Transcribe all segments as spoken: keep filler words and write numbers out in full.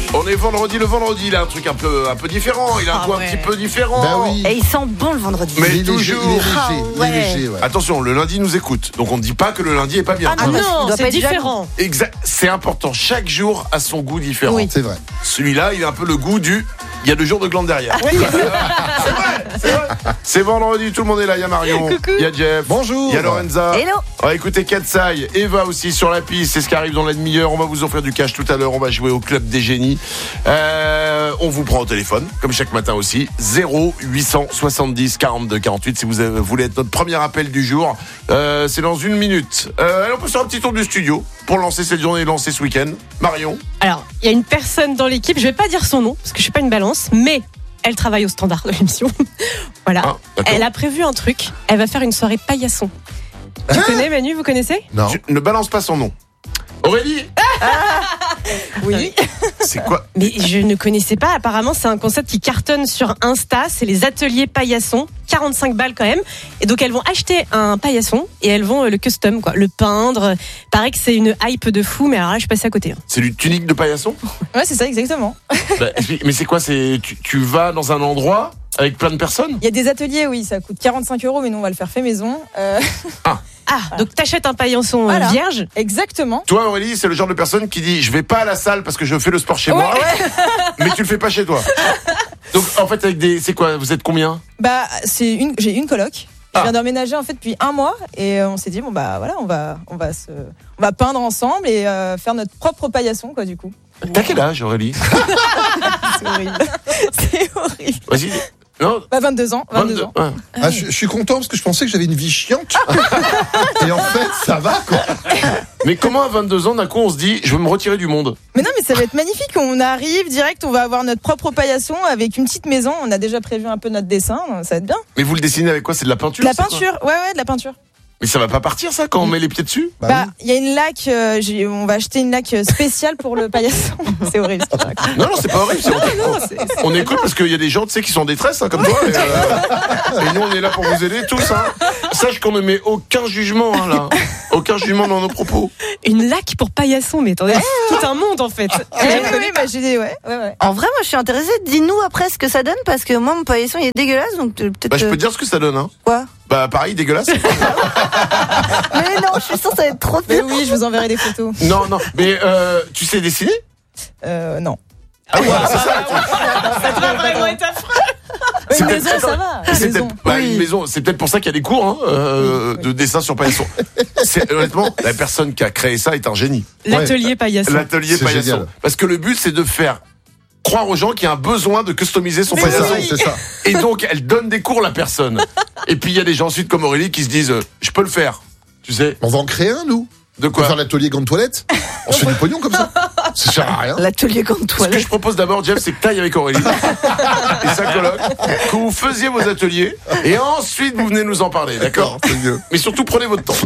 On est vendredi, le vendredi, il a un truc un peu, un peu différent. Il a un Ah goût ouais. un petit peu différent. Bah oui. Et il sent bon le vendredi. Mais il est léger, toujours. il est léger, Ah il est ouais. léger, ouais. Attention, le lundi nous écoute. Donc on ne dit pas que le lundi est pas bien. Ah non, Ah il non, doit pas c'est être jaloux. différent. Exact. C'est important. Chaque jour a son goût différent. Oui. C'est vrai. Celui-là, il a un peu le goût du. Il y a deux jours de glande derrière. c'est vrai, c'est vrai. C'est vendredi, tout le monde est là. Il y a Marion, Coucou. il y a Jeff, Bonjour. il y a Lorenza. Hello. On va écouter Katsai, Eva aussi sur la piste. C'est ce qui arrive dans la demi-heure. On va vous offrir du cash tout à l'heure. On va jouer au Club des Génies. Euh, on vous prend au téléphone, comme chaque matin aussi. zéro huit cent soixante-dix quarante-deux quarante-huit si vous avez- voulez être notre premier appel du jour. Euh, c'est dans une minute. Euh, allez, on peut faire un petit tour du studio pour lancer cette journée et lancer ce week-end. Marion. Alors, il y a une personne dans l'équipe, je vais pas dire son nom, parce que je suis pas une balance, mais elle travaille au standard de l'émission. Voilà. Ah, d'accord. Elle a prévu un truc. Elle va faire une soirée paillasson. Tu connais, Manu, vous connaissez? Non. Tu ne balance pas son nom. Aurélie. Oui. C'est quoi? Mais je ne connaissais pas. Apparemment, c'est un concept qui cartonne sur Insta. C'est les ateliers paillasson. quarante-cinq balles quand même. Et donc, elles vont acheter un paillasson et elles vont euh, le custom, quoi. Le peindre. Paraît que c'est une hype de fou, mais alors là, je suis passée à côté. hein. C'est du tunique de paillasson? Ouais, c'est ça, exactement. Bah, explique- mais c'est quoi? C'est tu, tu vas dans un endroit avec plein de personnes? Il y a des ateliers, oui, ça coûte quarante-cinq euros, mais nous, on va le faire fait maison. Euh, Ah, donc t'achètes un paillasson euh, Voilà. vierge. exactement. Toi, Aurélie, c'est le genre de personne qui dit je vais pas à la salle parce que je fais le sport chez moi, mais tu le fais pas chez toi. Donc en fait, avec des, c'est quoi? Vous êtes combien? Bah, c'est une, j'ai une coloc. Je Ah. viens d'emménager en fait depuis un mois et euh, on s'est dit bon bah voilà, on va, on va se, on va peindre ensemble et euh, faire notre propre paillasson quoi du coup. T'as quel âge, Aurélie? C'est horrible. C'est horrible. Vas-y. Non. Bah vingt-deux ans, vingt-deux ans. Ouais. Ah, je, je suis content parce que je pensais que j'avais une vie chiante. Et en fait, ça va, quoi. Mais comment à vingt-deux ans, d'un coup, on se dit je veux me retirer du monde? Mais non, mais ça va être magnifique. On arrive direct, on va avoir notre propre paillasson avec une petite maison. On a déjà prévu un peu notre dessin, ça va être bien. Mais vous le dessinez avec quoi? C'est de la peinture? De la c'est quoi? peinture, ouais ouais, de la peinture. Mais ça va pas partir ça quand on met les pieds dessus? Bah Bah, oui. il y a une laque, euh, j'ai- on va acheter une laque spéciale pour le paillasson. C'est horrible. ce que je raconte. Non, non, c'est pas horrible. c'est- Non, c'est- c'est- On écoute parce qu'il y a des gens, tu sais, qui sont en détresse, hein, comme toi. Et, euh, et nous, on est là pour vous aider tous. Hein. Sache qu'on ne met aucun jugement, hein, là. Aucun jugement dans nos propos. Une laque pour paillasson, mais attendez, tout un monde en fait. Eh oui, oui, bah, j'ai des, ouais, ouais, ouais. En vrai, moi, je suis intéressée. Dis-nous après ce que ça donne parce que moi, mon paillasson, il est dégueulasse. Donc euh, peut-être. Bah, je peux euh, te dire ce que ça donne. Hein. Quoi? Bah, pareil, dégueulasse. Mais non, je suis sûre que ça va être trop Mais bien. oui, je vous enverrai des photos. Non, non. Mais euh, tu sais dessiner? Euh, non. Ah, voilà, c'est ça. Ça doit vraiment être affreux. C'est Une peut-être- maison, ça va. C'est Une maison. peut-être bah, une maison. C'est peut-être pour ça qu'il y a des cours hein, euh, de dessin sur paillasson. C'est honnêtement la personne qui a créé ça est un génie. L'atelier paillasson. L'atelier C'est paillasson. génial. Parce que le but c'est de faire croire aux gens qu'il y a un besoin de customiser son C'est ça, paillasson. c'est ça. Et donc elle donne des cours la personne. Et puis il y a des gens ensuite comme Aurélie qui se disent euh, je peux le faire. Tu sais On va en créer un, nous. de On va faire quoi? l'atelier grande toilette. On se fait du pognon comme ça. Ça sert à rien. L'atelier grande Ce que toilette. je propose d'abord, Jeff, c'est que t'ailles avec Aurélie et sa coloc, que vous faisiez vos ateliers, et ensuite vous venez nous en parler, d'accord? C'est mieux. Mais surtout prenez votre temps.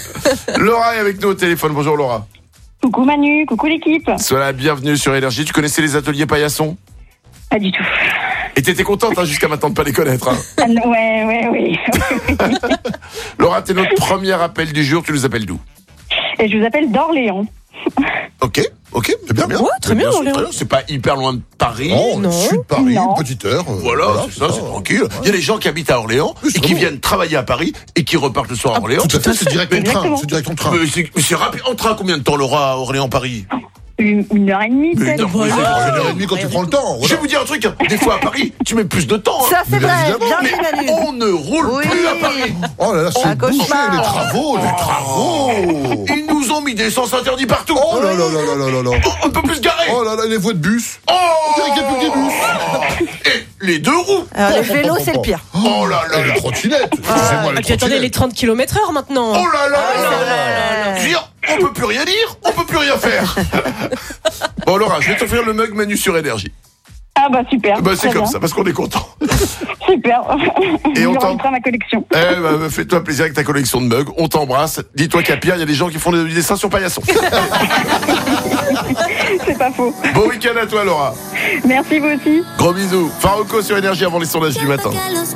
Laura est avec nous au téléphone. Bonjour Laura. Coucou Manu, coucou l'équipe. Sois la bienvenue sur Énergie. Tu connaissais les ateliers paillasson? Pas du tout. Et t'étais contente hein, jusqu'à maintenant de pas les connaître. Hein. Ah, non, ouais, ouais, oui. Laura, t'es notre premier appel du jour. Tu nous appelles d'où? Et je vous appelle d'Orléans. Ok, ok, c'est bien, bien. Ouais, très bien, c'est Orléans. très bien. C'est pas hyper loin de Paris. Oh, non. sud de Paris, Non. une petite heure. euh, Voilà, c'est ça, c'est tranquille. Il y a des gens qui habitent à Orléans Oui, c'est et qui bon. viennent travailler à Paris et qui repartent le soir à Orléans. Tout à fait, c'est direct en train. Exactement. C'est direct en train. Mais c'est, mais c'est rapide. En train, combien de temps, Laura, à Orléans-Paris? Une, une heure et demie, Mais peut-être. non, C'est une heure et demie quand tu prends le temps. Je voilà. vais vous dire un truc. hein. Des fois, à Paris, tu mets plus de temps. hein. Ça, c'est Mais vrai. évidemment, Bien Mais vu, Manu. on ne roule Oui. plus à Paris. Oh là là, Un c'est bouché, cauchemar. les travaux, les travaux. Ils nous ont mis des sens interdits partout. Oh là là là là là là là. On ne peut plus se garer. Oh là là, les voies de bus. Oh, On dirait qu'il n'y a plus que des bus. Et les deux roues. Alors, les Bon, bon, vélos, bon, c'est le bon. pire. Oh là là Et là. les trottinettes. Excusez-moi, Ah, les puis attendez, les trottinettes. trente kilomètres heure maintenant. Oh là là là c'est là vrai. là. Je veux dire, on peut plus rien dire, on peut plus rien faire. Bon Laura, je vais t'offrir le mug Manu sur Énergie. Ah bah super. Bah c'est très comme bien. ça, parce qu'on est content. Super. Et je on le t'en- rajouterai à ma collection. Eh bah, fais-toi plaisir avec ta collection de mugs, on t'embrasse. Dis-toi qu'à pire, il y a des gens qui font des dessins sur paillasson. C'est pas faux. Bon week-end à toi Laura. Merci vous aussi. Gros bisous. Farouko sur Énergie avant les sondages du matin.